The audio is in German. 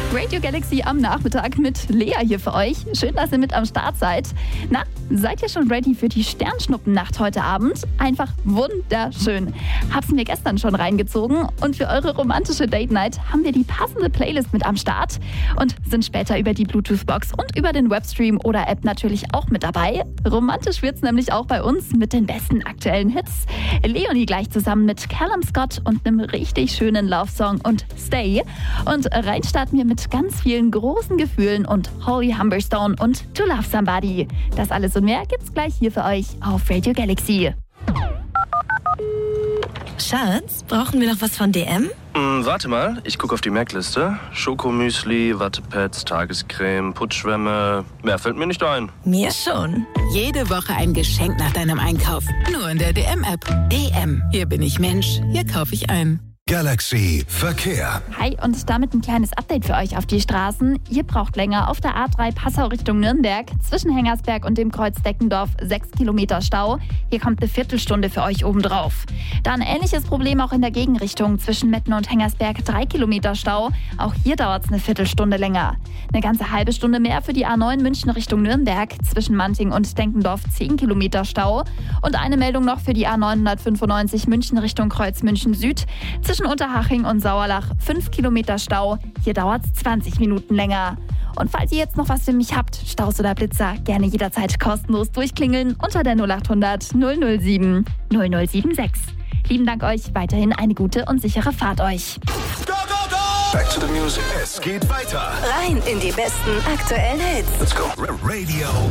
Radio Galaxy am Nachmittag mit Lea hier für euch. Schön, dass ihr mit am Start seid. Na, seid ihr schon ready für die Sternschnuppennacht heute Abend? Einfach wunderschön. Hab's mir gestern schon reingezogen und für eure romantische Date Night haben wir die passende Playlist mit am Start und sind später über die Bluetooth-Box und über den Webstream oder App natürlich auch mit dabei. Romantisch wird's nämlich auch bei uns mit den besten aktuellen Hits. Leonie gleich zusammen mit Callum Scott und einem richtig schönen Love-Song und Stay. Und rein starten wir mit ganz vielen großen Gefühlen und Holly Humberstone und To Love Somebody. Das alles und mehr gibt's gleich hier für euch auf Radio Galaxy. Schatz, brauchen wir noch was von DM? Warte mal, ich gucke auf die Merkliste. Schokomüsli, Wattepads, Tagescreme, Putzschwämme. Mehr fällt mir nicht ein. Mir schon. Jede Woche ein Geschenk nach deinem Einkauf. Nur in der DM-App. DM. Hier bin ich Mensch. Hier kaufe ich ein. Galaxy Verkehr. Hi und damit ein kleines Update für euch auf die Straßen. Ihr braucht länger auf der A3 Passau Richtung Nürnberg. Zwischen Hengersberg und dem Kreuz Deckendorf 6 Kilometer Stau. Hier kommt eine Viertelstunde für euch obendrauf. Dann ähnliches Problem auch in der Gegenrichtung. Zwischen Metten und Hengersberg 3 Kilometer Stau. Auch hier dauert es eine Viertelstunde länger. Eine ganze halbe Stunde mehr für die A9 München Richtung Nürnberg. Zwischen Manting und Denkendorf 10 Kilometer Stau. Und eine Meldung noch für die A995 München Richtung Kreuz München Süd. Zwischen Unterhaching und Sauerlach 5 Kilometer Stau. Hier dauert es 20 Minuten länger. Und falls ihr jetzt noch was für mich habt, Staus oder Blitzer, gerne jederzeit kostenlos durchklingeln unter der 0800 007 0076. Lieben Dank euch, weiterhin eine gute und sichere Fahrt euch. Go, go, go! Back to the music. Es geht weiter. Rein in die besten aktuellen Hits. Let's go. Radio